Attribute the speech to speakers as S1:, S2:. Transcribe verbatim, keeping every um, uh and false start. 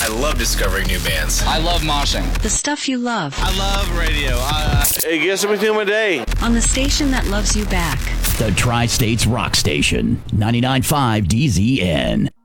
S1: I love discovering new bands.
S2: I love moshing.
S3: The stuff you love.
S4: I love radio. Uh,
S5: it gets me through my day.
S3: On the station that loves you back.
S6: The Tri-States Rock Station, ninety-nine point five D Z N.